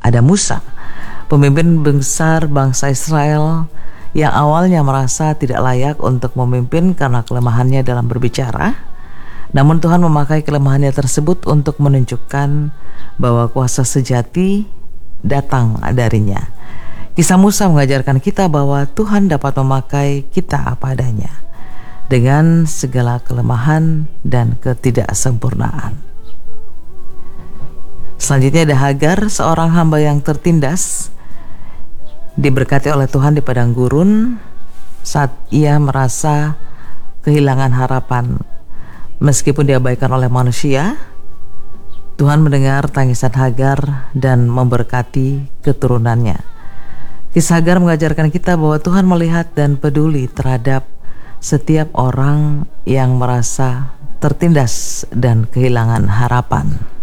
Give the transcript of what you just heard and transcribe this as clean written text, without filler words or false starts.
Ada Musa, pemimpin besar bangsa Israel yang awalnya merasa tidak layak untuk memimpin karena kelemahannya dalam berbicara. Namun Tuhan memakai kelemahannya tersebut untuk menunjukkan bahwa kuasa sejati datang darinya. Kisah Musa mengajarkan kita bahwa Tuhan dapat memakai kita apa adanya, dengan segala kelemahan dan ketidaksempurnaan. Selanjutnya ada Hagar, seorang hamba yang tertindas, diberkati oleh Tuhan di padang gurun saat ia merasa kehilangan harapan. Meskipun diabaikan oleh manusia, Tuhan mendengar tangisan Hagar dan memberkati keturunannya. Kisah Hagar mengajarkan kita bahwa Tuhan melihat dan peduli terhadap setiap orang yang merasa tertindas dan kehilangan harapan.